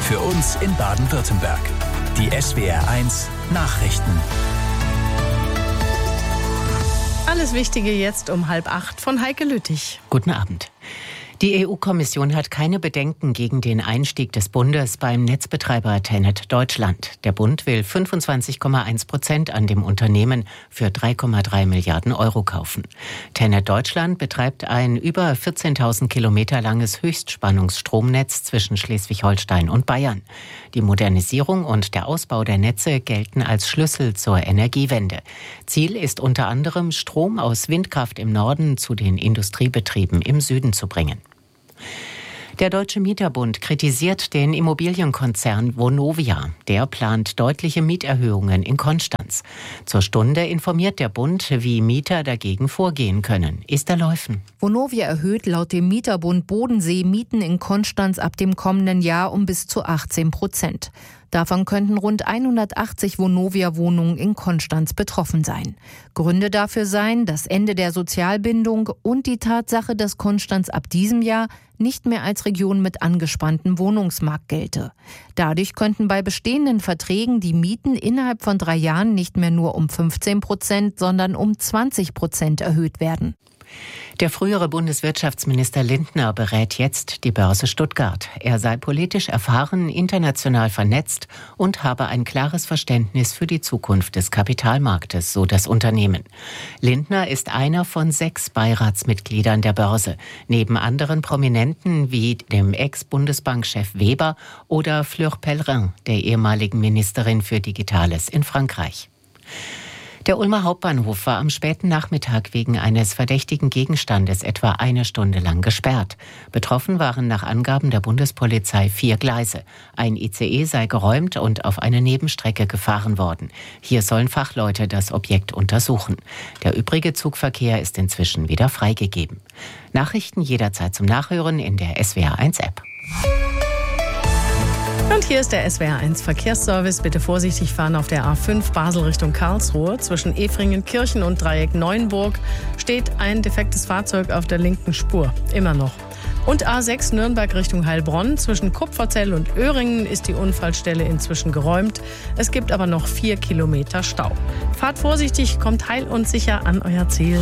Für uns in Baden-Württemberg. Die SWR1 Nachrichten. Alles Wichtige jetzt um 7:30 von Heike Lüttich. Guten Abend. Die EU-Kommission hat keine Bedenken gegen den Einstieg des Bundes beim Netzbetreiber Tennet Deutschland. Der Bund will 25,1% an dem Unternehmen für 3,3 Milliarden Euro kaufen. Tennet Deutschland betreibt ein über 14.000 Kilometer langes Höchstspannungsstromnetz zwischen Schleswig-Holstein und Bayern. Die Modernisierung und der Ausbau der Netze gelten als Schlüssel zur Energiewende. Ziel ist unter anderem, Strom aus Windkraft im Norden zu den Industriebetrieben im Süden zu bringen. Der Deutsche Mieterbund kritisiert den Immobilienkonzern Vonovia. Der plant deutliche Mieterhöhungen in Konstanz. Zur Stunde informiert der Bund, wie Mieter dagegen vorgehen können. Esther Leufen. Vonovia erhöht laut dem Mieterbund Bodensee Mieten in Konstanz ab dem kommenden Jahr um bis zu 18%. Davon könnten rund 180 Vonovia-Wohnungen in Konstanz betroffen sein. Gründe dafür seien das Ende der Sozialbindung und die Tatsache, dass Konstanz ab diesem Jahr nicht mehr als Region mit angespanntem Wohnungsmarkt gelte. Dadurch könnten bei bestehenden Verträgen die Mieten innerhalb von 3 Jahren nicht mehr nur um 15%, sondern um 20% erhöht werden. Der frühere Bundeswirtschaftsminister Lindner berät jetzt die Börse Stuttgart. Er sei politisch erfahren, international vernetzt und habe ein klares Verständnis für die Zukunft des Kapitalmarktes, so das Unternehmen. Lindner ist einer von 6 Beiratsmitgliedern der Börse, neben anderen Prominenten wie dem Ex-Bundesbankchef Weber oder Fleur Pellerin, der ehemaligen Ministerin für Digitales in Frankreich. Der Ulmer Hauptbahnhof war am späten Nachmittag wegen eines verdächtigen Gegenstandes etwa 1 Stunde lang gesperrt. Betroffen waren nach Angaben der Bundespolizei 4 Gleise. Ein ICE sei geräumt und auf eine Nebenstrecke gefahren worden. Hier sollen Fachleute das Objekt untersuchen. Der übrige Zugverkehr ist inzwischen wieder freigegeben. Nachrichten jederzeit zum Nachhören in der SWR1-App. Und hier ist der SWR1 Verkehrsservice. Bitte vorsichtig fahren auf der A5 Basel Richtung Karlsruhe. Zwischen Efringen-Kirchen und Dreieck Neuenburg steht ein defektes Fahrzeug auf der linken Spur. Immer noch. Und A6 Nürnberg Richtung Heilbronn. Zwischen Kupferzell und Öhringen ist die Unfallstelle inzwischen geräumt. Es gibt aber noch 4 Kilometer Stau. Fahrt vorsichtig, kommt heil und sicher an euer Ziel.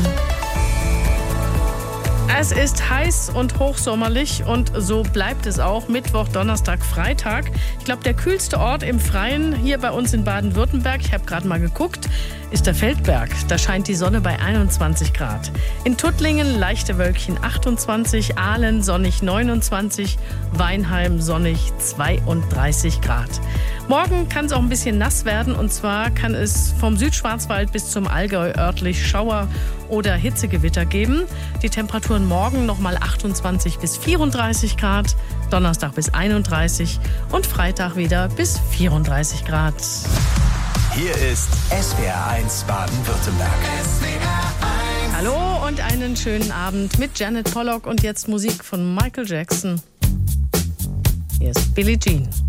Es ist heiß und hochsommerlich und so bleibt es auch Mittwoch, Donnerstag, Freitag. Ich glaube, der kühlste Ort im Freien hier bei uns in Baden-Württemberg, ich habe gerade mal geguckt, ist der Feldberg. Da scheint die Sonne bei 21 Grad. In Tuttlingen leichte Wölkchen 28, Ahlen sonnig 29, Weinheim sonnig 32 Grad. Morgen kann es auch ein bisschen nass werden und zwar kann es vom Südschwarzwald bis zum Allgäu örtlich Schauer oder Hitzegewitter geben. Die Temperaturen morgen nochmal 28 bis 34 Grad, Donnerstag bis 31 und Freitag wieder bis 34 Grad. Hier ist SWR1 Baden-Württemberg. Hallo und einen schönen Abend mit Janet Pollock und jetzt Musik von Michael Jackson. Hier ist Billie Jean.